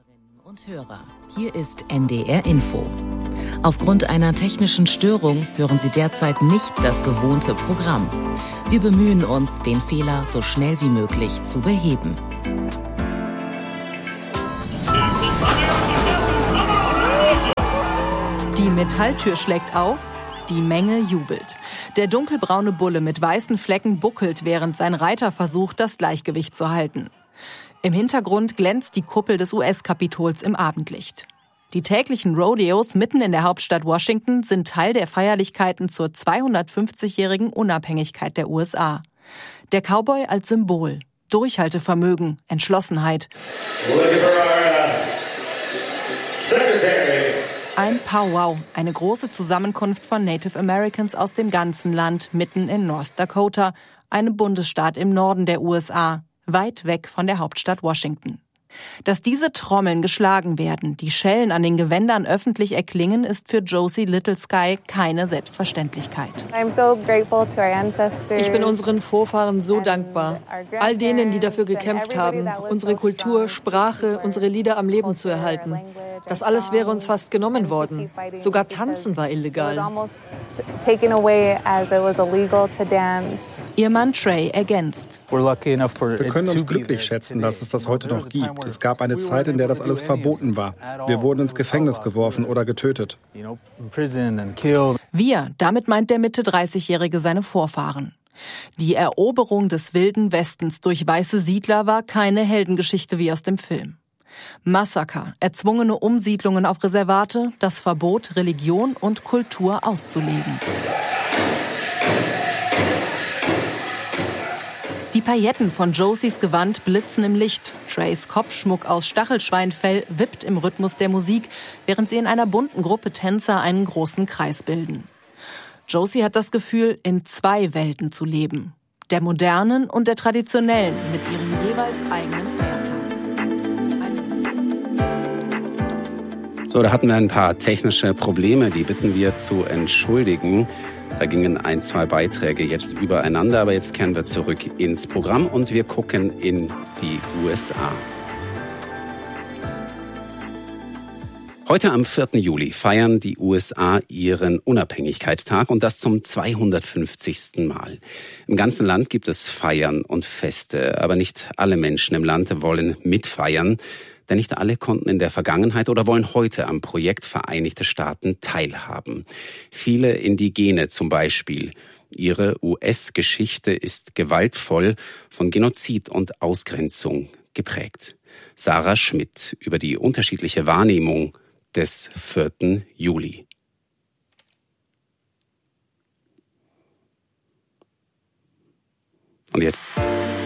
Hörerinnen und Hörer, hier ist NDR Info. Aufgrund einer technischen Störung hören Sie derzeit nicht das gewohnte Programm. Wir bemühen uns, den Fehler so schnell wie möglich zu beheben. Die Metalltür schlägt auf, die Menge jubelt. Der dunkelbraune Bulle mit weißen Flecken buckelt, während sein Reiter versucht, das Gleichgewicht zu halten. Im Hintergrund glänzt die Kuppel des US-Kapitols im Abendlicht. Die täglichen Rodeos mitten in der Hauptstadt Washington sind Teil der Feierlichkeiten zur 250-jährigen Unabhängigkeit der USA. Der Cowboy als Symbol, Durchhaltevermögen, Entschlossenheit. Ein Powwow, eine große Zusammenkunft von Native Americans aus dem ganzen Land, mitten in North Dakota, einem Bundesstaat im Norden der USA, weit weg von der Hauptstadt Washington. Dass diese Trommeln geschlagen werden, die Schellen an den Gewändern öffentlich erklingen, ist für Josie Little Sky keine Selbstverständlichkeit. Ich bin unseren Vorfahren so dankbar. All denen, die dafür gekämpft haben, unsere Kultur, Sprache, unsere Lieder am Leben zu erhalten. Das alles wäre uns fast genommen worden. Sogar Tanzen war illegal. Ihr Mann Trey ergänzt. Wir können uns glücklich schätzen, dass es das heute noch gibt. Es gab eine Zeit, in der das alles verboten war. Wir wurden ins Gefängnis geworfen oder getötet. Wir, damit meint der Mitte-30-Jährige seine Vorfahren. Die Eroberung des Wilden Westens durch weiße Siedler war keine Heldengeschichte wie aus dem Film. Massaker, erzwungene Umsiedlungen auf Reservate, das Verbot, Religion und Kultur auszuleben. Die Pailletten von Josies Gewand blitzen im Licht. Treys Kopfschmuck aus Stachelschweinfell wippt im Rhythmus der Musik, während sie in einer bunten Gruppe Tänzer einen großen Kreis bilden. Josie hat das Gefühl, in zwei Welten zu leben. Der modernen und der traditionellen, mit ihren jeweils eigenen Feiertagen. So, da hatten wir ein paar technische Probleme, die bitten wir zu entschuldigen. Da gingen ein, zwei Beiträge jetzt übereinander, aber jetzt kehren wir zurück ins Programm und wir gucken in die USA. Heute am 4. Juli feiern die USA ihren Unabhängigkeitstag und das zum 250. Mal. Im ganzen Land gibt es Feiern und Feste, aber nicht alle Menschen im Land wollen mitfeiern. Denn nicht alle konnten in der Vergangenheit oder wollen heute am Projekt Vereinigte Staaten teilhaben. Viele Indigene zum Beispiel. Ihre US-Geschichte ist gewaltvoll, von Genozid und Ausgrenzung geprägt. Sarah Schmidt über die unterschiedliche Wahrnehmung des 4. Juli. Und jetzt